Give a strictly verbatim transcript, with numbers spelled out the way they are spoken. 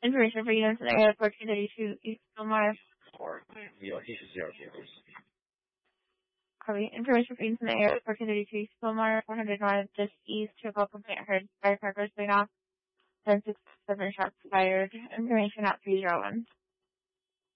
Information for units in the area of fourteen thirty-two East Philmar. Copy. Information for units in the area of fourteen thirty-two East Philmar, four hundred north, just east, triple complaint heard. Firecrackers going off. ten six seven shots fired. Information at three zero one.